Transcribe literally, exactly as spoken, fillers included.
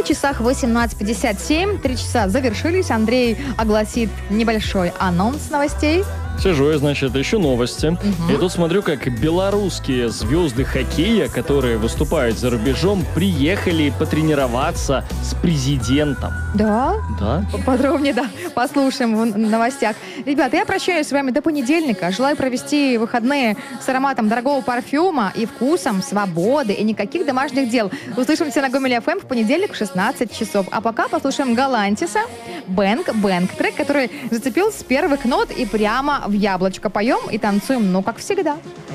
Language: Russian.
часах восемнадцать пятьдесят семь. Три часа завершились. Андрей огласит небольшой анонс новостей. Сижу я, значит, ищу новости. Угу. И тут смотрю, как белорусские звезды хоккея, которые выступают за рубежом, приехали потренироваться с президентом. Да? Да. Подробнее, да, послушаем в новостях. Ребята, я прощаюсь с вами до понедельника. Желаю провести выходные с ароматом дорогого парфюма и вкусом свободы и никаких домашних дел. Услышимся на Гомель эф эм в понедельник в шестнадцать часов. А пока послушаем Галантиса «Бэнк, Бэнк». Трек, который зацепил с первых нот и прямо в яблочко. Поем и танцуем, ну, как всегда.